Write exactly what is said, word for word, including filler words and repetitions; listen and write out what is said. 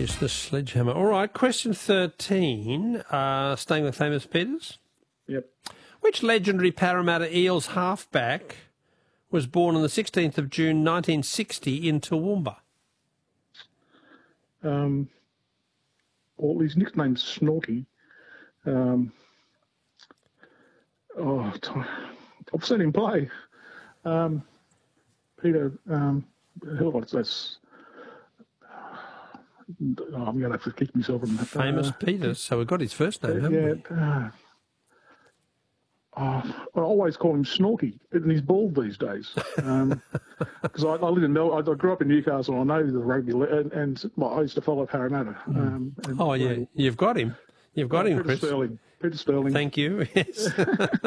use the sledgehammer. All right, question thirteen, uh, staying with famous Peters. Yep. Which legendary Parramatta Eels halfback was born on the sixteenth of June nineteen sixty in Toowoomba? Um, well, his nickname's Snorky. Um, oh, t- I've seen him play. Um, Peter, um, what's this? Oh, I'm going to have to kick myself from that. Famous Uh, Peters. So we've got his first name, haven't yeah. we? Uh, oh, I always call him Snorky, and he's bald these days. Because um, I, I live in Mel. I grew up in Newcastle. I know the rugby, and, and well, I used to follow Parramatta. Um, and, Oh, yeah, you've got him. You've got oh, him, Peter Chris. Sterling. Peter Sterling. Thank you. Yes.